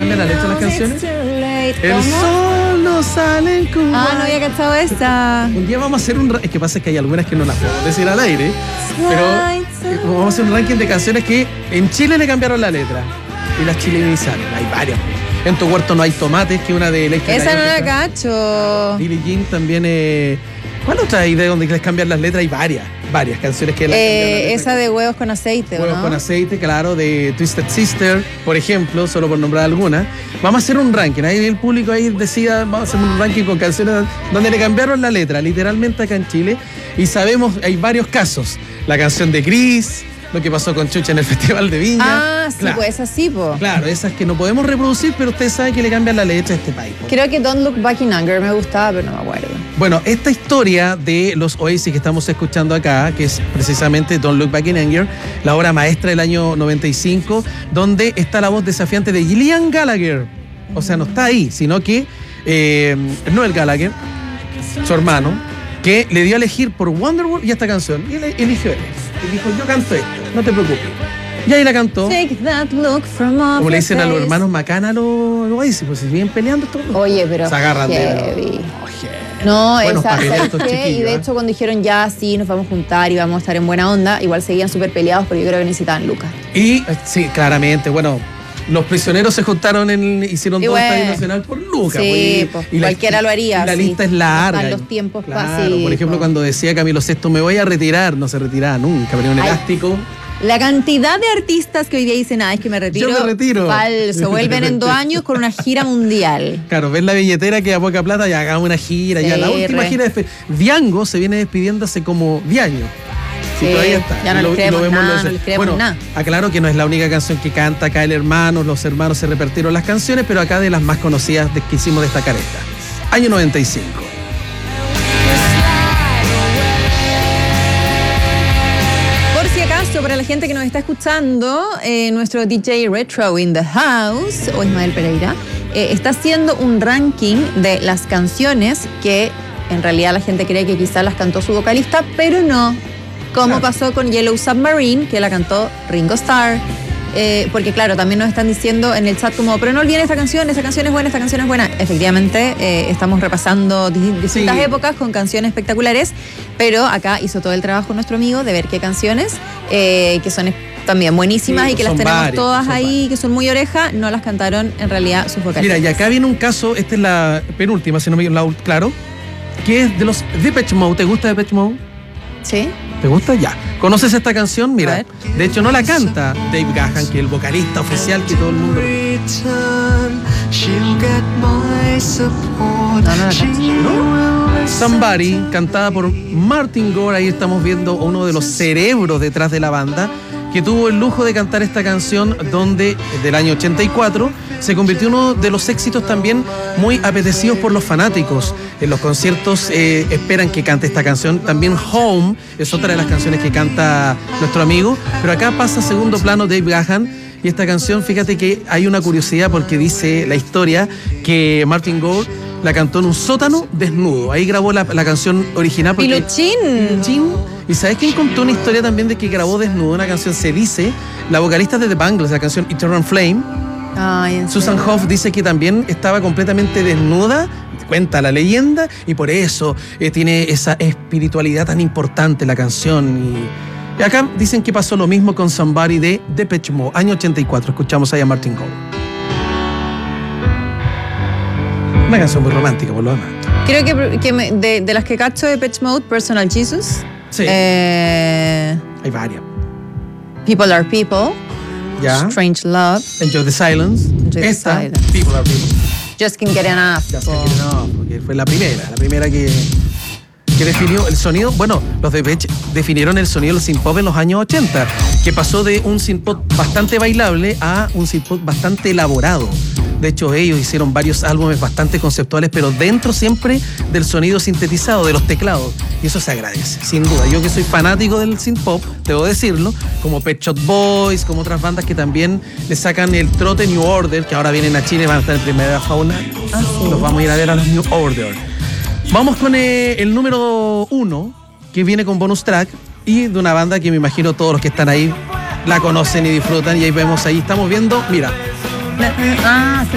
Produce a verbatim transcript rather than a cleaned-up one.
cambian la letra de las canciones? El ¿Cómo? sol no sale en Cuba. Ah, no había cachado esa. Un día vamos a hacer un... ra- Es que pasa que hay algunas que no las podemos decir al aire, pero eh, vamos a hacer un ranking de canciones que en Chile le cambiaron la letra y las chilenizaron. Hay varias. En tu huerto no hay tomates, que una de Electra. Esa no la cacho. Billie Jean también. Eh, ¿Cuál otra hay de donde les cambian las letras? Hay varias, varias canciones que les cambian Eh, las letras. esa de huevos con aceite, Huevos ¿no? con aceite, claro, de Twisted Sister, por ejemplo, solo por nombrar alguna. Vamos a hacer un ranking, ahí el público ahí decida, vamos a hacer un ranking con canciones donde le cambiaron la letra, literalmente acá en Chile. Y sabemos, hay varios casos. La canción de Chris, lo que pasó con Chucha en el Festival de Viña. Ah, sí, claro, pues así, po. Claro, esas que no podemos reproducir, pero ustedes saben que le cambian la letra a este país. po. Creo que Don't Look Back in Anger me gustaba, pero no me acuerdo. Bueno, esta historia de los Oasis que estamos escuchando acá, que es precisamente Don't Look Back in Anger, la obra maestra del año noventa y cinco, donde está la voz desafiante de Liam Gallagher. O sea, no está ahí, sino que eh, Noel Gallagher, su hermano, que le dio a elegir por Wonderwall y esta canción. Y él eligió él. Y dijo, yo canto esto, no te preocupes. Y ahí la cantó. Take that look from off Como le your dicen a los face. hermanos Macana a los Oasis, pues si vienen peleando todos. Oye, pero se agarran de... heavy. Oh, heavy. No, Buenos esa, papeles ¿sabes estos qué? Y chiquillos, de ¿eh? hecho cuando dijeron ya, sí, nos vamos a juntar y vamos a estar en buena onda, igual seguían súper peleados porque yo creo que necesitaban lucas. Y, eh, sí, claramente, bueno, los prisioneros se juntaron, en, hicieron Y todo el bueno, Estadio Nacional por Lucas. sí, pues, pues, cualquiera lo haría, y la sí. lista es larga. Están los tiempos claro, fáciles, por ejemplo, pues. cuando decía Camilo Sesto, me voy a retirar, no se retiraba nunca, ponía un Ay. elástico. La cantidad de artistas que hoy día dicen, ah, es que me retiro. Yo me retiro. Falso, vuelven en dos años con una gira mundial. Claro, ven la billetera que a poca plata ya hagamos una gira, ya Sí, la última re. gira de... Diango se viene despidiendo hace como diez años. Sí, Sí, todavía está. ya no Y les y creemos vemos nada, los- no les creemos bueno, nada. aclaro que no es la única canción que canta acá el hermano, los hermanos se repartieron las canciones, pero acá de las más conocidas de que hicimos destacar esta. Año noventa y cinco. Por si acaso, para la gente que nos está escuchando, eh, nuestro D J Retro in the House, o Ismael Pereira, eh, está haciendo un ranking de las canciones que en realidad la gente cree que quizás las cantó su vocalista, pero no. Como Claro. pasó con Yellow Submarine, que la cantó Ringo Starr. Eh, porque claro, también nos están diciendo en el chat como, pero no olviden esta canción, esta canción es buena, esta canción es buena. Efectivamente, eh, estamos repasando di- distintas Sí. épocas con canciones espectaculares, pero acá hizo todo el trabajo nuestro amigo de ver qué canciones, eh, que son también buenísimas Sí, y que las son tenemos varias, todas son ahí, varias. que son muy oreja, no las cantaron en realidad sus vocalistas. Mira, y acá viene un caso, esta es la penúltima, si no me equivoco, claro, que es de los Depeche Mode. ¿Te gusta Depeche Mode? ¿Sí? ¿Te gusta? Ya. ¿Conoces esta canción? A Mira, ver. de hecho no la canta Dave Gahan, que es el vocalista oficial que todo el mundo... No, no la canto. Somebody, cantada por Martin Gore. Ahí estamos viendo uno de los cerebros detrás de la banda, que tuvo el lujo de cantar esta canción, donde del año ochenta y cuatro se convirtió en uno de los éxitos también muy apetecidos por los fanáticos. En los conciertos eh, esperan que cante esta canción. También Home es otra de las canciones que canta nuestro amigo, pero acá pasa a segundo plano Dave Gahan. Y esta canción, fíjate que hay una curiosidad porque dice la historia que Martin Gore la cantó en un sótano desnudo. Ahí grabó la, la canción original. porque- Piluchín. Piluchín. ¿Y sabes quién contó una historia también de que grabó desnudo una canción? Se dice, la vocalista de The Bangles, la canción Eternal Flame, Ay, en Susan serio. Hoff, dice que también estaba completamente desnuda, cuenta la leyenda, y por eso eh, tiene esa espiritualidad tan importante la canción. Y, y acá dicen que pasó lo mismo con Somebody de Depeche Mode, año ochenta y cuatro. Escuchamos ahí a Martin Gore. Una canción muy romántica, por lo demás. Creo que, que me- de, de las que cacho de Depeche Mode, Personal Jesus. Sí. Eh, Hay varias. People Are People. ¿Ya? Strange Love. Enjoy the Silence. Enjoy the Esta, Silence. People Are People. Just Can't Get Enough. Ya sé po. que no, porque fue la primera, la primera que, que definió el sonido. Bueno, los Depeche definieron el sonido del synth-pop en los años ochenta, que pasó de un synth-pop bastante bailable a un synth-pop bastante elaborado. De hecho, ellos hicieron varios álbumes bastante conceptuales, pero dentro siempre del sonido sintetizado, de los teclados. Y eso se agradece, sin duda. Yo que soy fanático del synth-pop, debo decirlo, como Pet Shop Boys, como otras bandas que también le sacan el trote New Order, que ahora vienen a Chile, van a estar en Primera Fauna. Ah, sí. Los vamos a ir a ver a los New Order. Vamos con eh, el número uno, que viene con bonus track, y de una banda que me imagino todos los que están ahí la conocen y disfrutan. Y ahí vemos, ahí estamos viendo, mira, Ah,